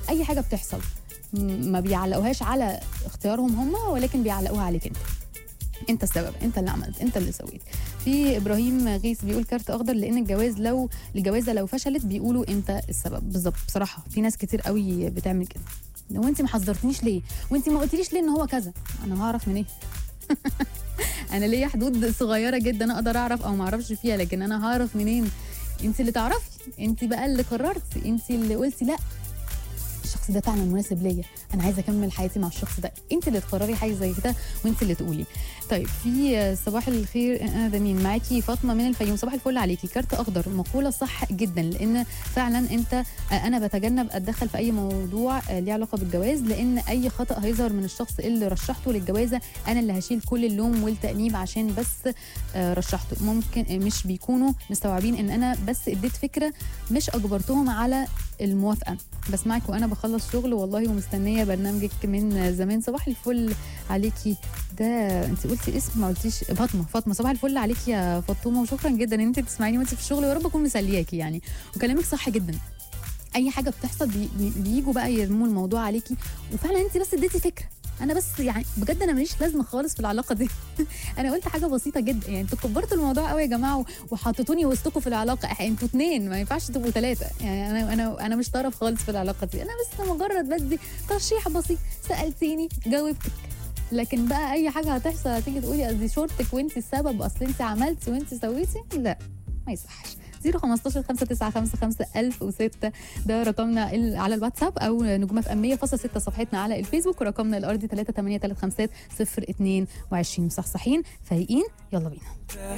اي حاجه بتحصل ما بيعلقوهاش على اختيارهم هم، ولكن بيعلقوها عليك انت. انت السبب، انت اللي عملت، انت اللي سويت. في ابراهيم غيث بيقول كارت اخضر لان الجوازه لو فشلت بيقولوا انت السبب. بالظبط، بصراحه في ناس كتير قوي بتعمل كده. وانت ما حذرتنيش ليه؟ وانت ما قلتليش ليه ان هو كذا؟ انا هعرف منين؟ انا ليا حدود صغيره جدا اقدر اعرف او ما اعرفش فيها، لكن انا هعرف منين؟ انت اللي تعرفي، انت بقى اللي قررتي، انت اللي قلتي لا الشخص ده فعلا مناسب ليا، انا عايزه اكمل حياتي مع الشخص ده. انت اللي تقرري حاجه زي كده وانت اللي تقولي. طيب في صباح الخير، انا ده مين معاكي؟ فاطمه من الفيوم. صباح الفل عليكي. كارت اخضر مقوله صح جدا، لان فعلا انا بتجنب اتدخل في اي موضوع ليه علاقه بالجواز، لان اي خطا هيظهر من الشخص اللي رشحته للجوازه انا اللي هشيل كل اللوم والتانيب عشان بس رشحته. ممكن مش بيكونوا مستوعبين ان انا بس اديت فكره، مش اجبرتهم على الموافقه. بسمعك وانا بخلص شغل والله، ومستنيه برنامجك من زمان. صباح الفل عليكي. ده انت قلتي اسم ما قلتيش. فاطمه صباح الفل عليكي يا فاطمه، وشكرا جدا ان انت بتسمعيني وانت في الشغل، ويا رب اكون مسلياكي يعني. وكلامك صح جدا، اي حاجه بتحصل بييجوا بقى يرموا الموضوع عليكي، وفعلا انت بس اديتي فكره. انا بس يعني بجد انا ماليش لازمه خالص في العلاقه دي. انا قلت حاجه بسيطه جدا يعني، انتوا كبرتوا الموضوع قوي يا جماعه وحطيتوني وسطكم في العلاقه. انتوا 2 ما ينفعش تبقوا 3 يعني. انا مش طرف خالص في العلاقه دي، انا بس مجرد بدي ترشيح بسيط. سالتيني جاوبتك، لكن بقى اي حاجه هتحصل هتيجي تقولي قصدي شورتك وانت السبب، اصل انت عملتي وانت سويتي، لا ما يصحش. 015 595 5006 ده رقمنا على الواتساب، او نجوم اف ام 100.6 صفحتنا على الفيسبوك، ورقمنا الارضي 3835022. مصحصحين فايقين، يلا بينا.